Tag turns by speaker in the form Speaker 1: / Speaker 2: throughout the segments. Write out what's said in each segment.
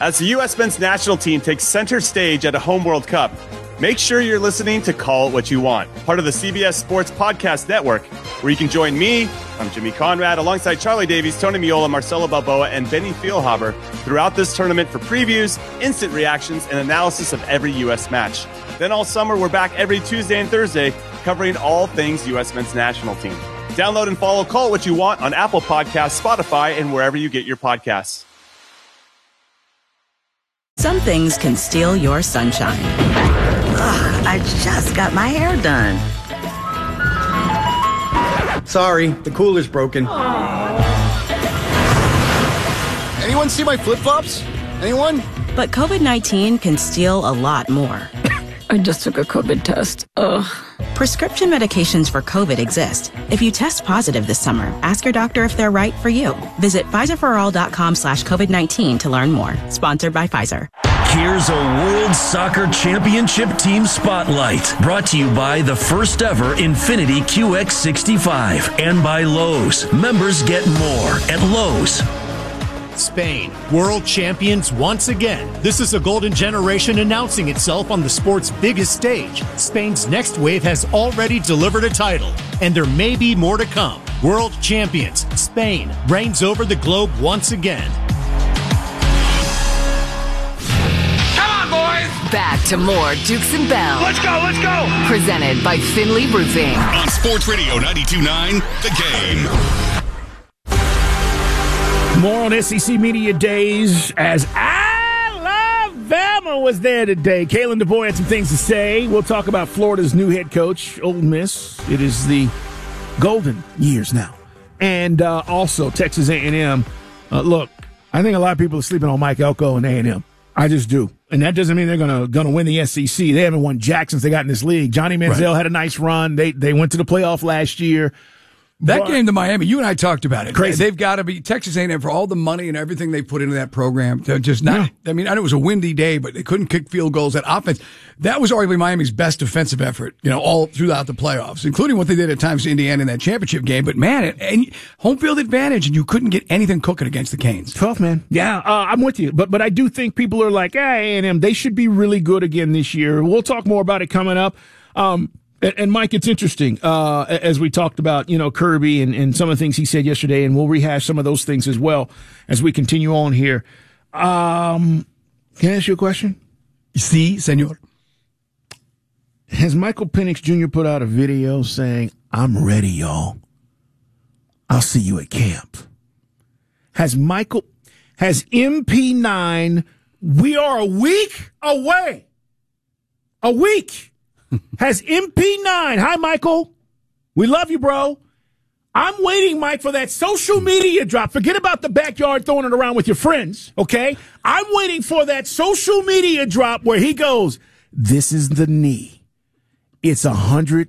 Speaker 1: As the U.S. men's national team takes center stage at a home World Cup, make sure you're listening to Call It What You Want, part of the CBS Sports Podcast Network, where you can join me, I'm Jimmy Conrad, alongside Charlie Davies, Tony Miola, Marcelo Balboa, and Benny Feilhaber throughout this tournament for previews, instant reactions, and analysis of every U.S. match. Then all summer, we're back every Tuesday and Thursday, covering all things U.S. men's national team. Download and follow Call It What You Want on Apple Podcasts, Spotify, and wherever you get your podcasts.
Speaker 2: Some things can steal your sunshine.
Speaker 3: Ugh, I just got my hair done.
Speaker 4: Sorry, the cooler's broken.
Speaker 5: Anyone see my flip-flops? Anyone?
Speaker 2: But COVID-19 can steal a lot more.
Speaker 6: I just took a COVID test. Ugh.
Speaker 2: Prescription medications for COVID exist. If you test positive this summer, ask your doctor if they're right for you. Visit PfizerForAll.com/COVID-19 to learn more. Sponsored by Pfizer.
Speaker 7: Here's a World Soccer Championship Team Spotlight, brought to you by the first ever Infiniti QX65 and by Lowe's. Members get more at Lowe's.
Speaker 8: Spain, world champions once again. This is a golden generation announcing itself on the sport's biggest stage. Spain's next wave has already delivered a title, and there may be more to come. World champions, Spain reigns over the globe once again.
Speaker 9: Come on, boys!
Speaker 10: Back to more Dukes and Bell.
Speaker 9: Let's go, let's go!
Speaker 10: Presented by Finley Roofing.
Speaker 11: On Sports Radio 92.9, The Game.
Speaker 12: More on SEC Media Days as Alabama was there today. Kalen DeBoer had some things to say. We'll talk about Florida's new head coach, Ole Miss. It is the golden years now. And also Texas A&M. Look, I think a lot of people are sleeping on Mike Elko and A&M. I just do. And that doesn't mean they're gonna win the SEC. They haven't won jack since they got in this league. Johnny Manziel had a nice run. They went to the playoff last year.
Speaker 13: That game to Miami, you and I talked about it.
Speaker 12: Crazy.
Speaker 13: They've got to be Texas A&M for all the money and everything they put into that program. They're just not. I mean, I know it was a windy day, but they couldn't kick field goals. That offense, that was arguably Miami's best defensive effort. All throughout the playoffs, including what they did at times to Indiana in that championship game. But man, and home field advantage, and you couldn't get anything cooking against the Canes.
Speaker 12: Tough, man. Yeah, I'm with you. But I do think people are like, A&M, they should be really good again this year. We'll talk more about it coming up. And Mike, it's interesting, as we talked about, Kirby and some of the things he said yesterday, and we'll rehash some of those things as well as we continue on here. Can I ask you a question?
Speaker 13: Sí, señor.
Speaker 12: Has Michael Penix Jr. put out a video saying, I'm ready, y'all. I'll see you at camp? Has MP9, we are a week away. A week. Has MP9, hi, Michael. We love you, bro. I'm waiting, Mike, for that social media drop. Forget about the backyard throwing it around with your friends, okay? I'm waiting for that social media drop where he goes, this is the knee. It's 100%.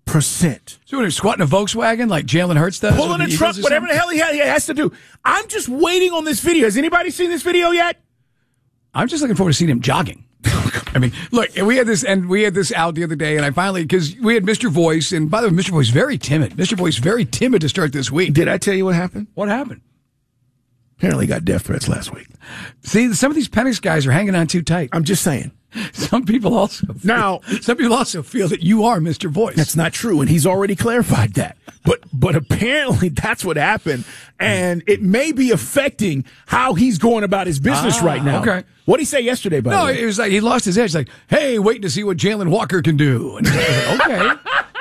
Speaker 13: So when he's squatting a Volkswagen like Jalen Hurts does?
Speaker 12: Pulling a truck, whatever the hell he has to do. I'm just waiting on this video. Has anybody seen this video yet?
Speaker 13: I'm just looking forward to seeing him jogging. I mean, look, we had this out the other day, and I finally, because we had Mr. Voice, and by the way, Mr. Voice very timid. Mr. Voice very timid to start this week.
Speaker 12: Did I tell you what happened?
Speaker 13: What happened?
Speaker 12: Apparently got death threats last week.
Speaker 13: See, some of these Penix guys are hanging on too tight.
Speaker 12: I'm just saying.
Speaker 13: Some people also feel that you are Mr. Voice.
Speaker 12: That's not true, and he's already clarified that. But apparently that's what happened, and it may be affecting how he's going about his business right now.
Speaker 13: Okay.
Speaker 12: What did he say yesterday, by the way?
Speaker 13: No, it was like he lost his edge. Like, hey, waiting to see what Jalen Walker can do. And like, okay.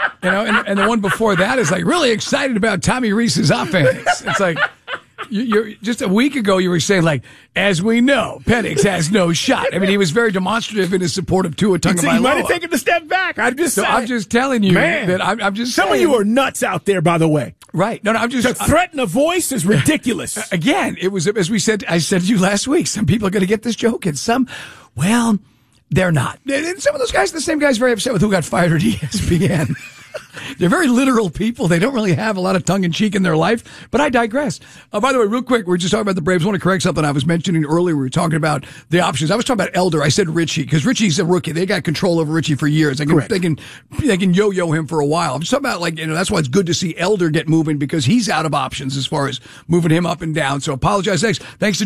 Speaker 13: And the one before that is like really excited about Tommy Reese's offense. It's like, you're just a week ago you were saying, like, as we know, Penix has no shot. I mean, he was very demonstrative in his support of Tua Tagovailoa.
Speaker 12: He might have taken a step back. I'm just
Speaker 13: telling you,
Speaker 12: man,
Speaker 13: that I'm just
Speaker 12: some
Speaker 13: saying.
Speaker 12: of you are nuts out there, by the way.
Speaker 13: Right. No, I'm just
Speaker 12: to threaten a voice is ridiculous.
Speaker 13: Again, it was, as I said to you last week, some people are going to get this joke, and some, well, they're not. And some of those guys, the same guys, very upset with who got fired at ESPN. They're very literal people. They don't really have a lot of tongue-in-cheek in their life, but I digress. By the way, real quick, we're just talking about the Braves. I want to correct something I was mentioning earlier. We were talking about the options. I was talking about Elder. I said Richie, because Richie's a rookie. They got control over Richie for years. They can yo-yo him for a while. I'm just talking about, that's why it's good to see Elder get moving, because he's out of options as far as moving him up and down. So apologize. Thanks to